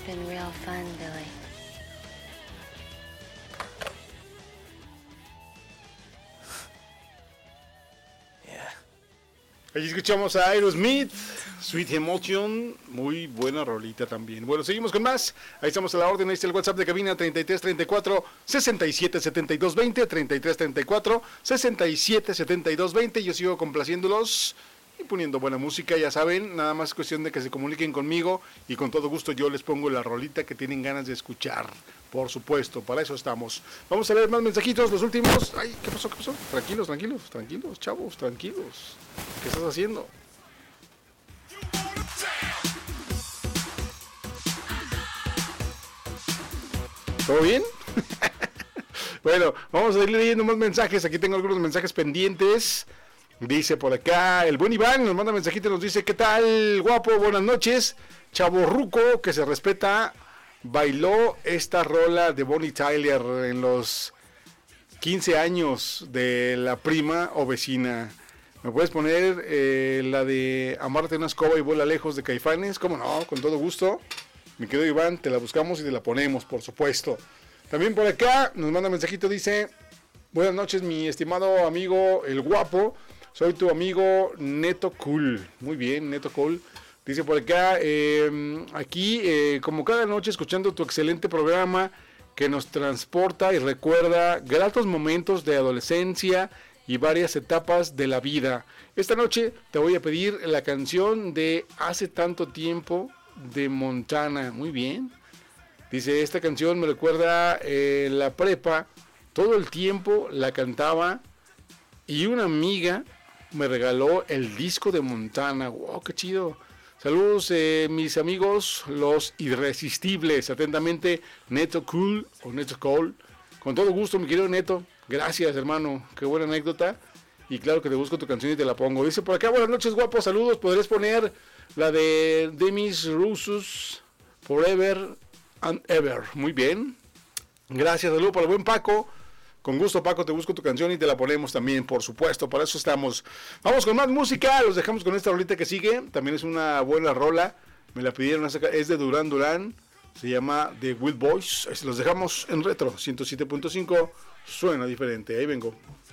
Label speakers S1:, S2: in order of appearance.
S1: been real fun, Billy.
S2: Ahí escuchamos a Aerosmith, Sweet Emotion, muy buena rolita también. Bueno, seguimos con más. Ahí estamos a la orden, ahí está el WhatsApp de cabina 3334 677220, 3334 677220. Yo sigo complaciéndolos y poniendo buena música, ya saben, nada más cuestión de que se comuniquen conmigo y con todo gusto yo les pongo la rolita que tienen ganas de escuchar. Por supuesto, para eso estamos. Vamos a ver más mensajitos, los últimos. Ay, ¿qué pasó? Tranquilos, chavos, tranquilos. ¿Qué estás haciendo? ¿Todo bien? Bueno, vamos a ir leyendo más mensajes. Aquí tengo algunos mensajes pendientes. Dice por acá, el buen Iván nos manda mensajito, nos dice, ¿qué tal, guapo? Buenas noches. Chavorruco, que se respeta, bailó esta rola de Bonnie Tyler en los 15 años de la prima o vecina. ¿Me puedes poner la de Amarte una escoba y vuela lejos de Caifanes? ¿Cómo no? Con todo gusto. Mi querido Iván, te la buscamos y te la ponemos, por supuesto. También por acá nos manda mensajito, dice, buenas noches, mi estimado amigo el guapo. Soy tu amigo Neto Cool. Muy bien, Neto Cool. Dice por acá, aquí, como cada noche, escuchando tu excelente programa que nos transporta y recuerda gratos momentos de adolescencia y varias etapas de la vida. Esta noche te voy a pedir la canción de Hace tanto tiempo de Montana. Muy bien. Dice, esta canción me recuerda la prepa. Todo el tiempo la cantaba y una amiga me regaló el disco de Montana. ¡Wow, qué chido! Saludos, mis amigos, los irresistibles. Atentamente, Neto Cool o Neto Cole. Con todo gusto, mi querido Neto. Gracias, hermano. Qué buena anécdota. Y claro que te busco tu canción y te la pongo. Dice por acá, buenas noches, guapos. Saludos. ¿Podrías poner la de Demis Roussos, Forever and Ever? Muy bien. Gracias, saludos para el buen Paco. Con gusto, Paco, te busco tu canción y te la ponemos también, por supuesto, para eso estamos. Vamos con más música, los dejamos con esta rolita que sigue, también es una buena rola, me la pidieron, es de Duran Duran, se llama The Wild Boys, los dejamos en Retro 107.5, suena diferente, ahí vengo.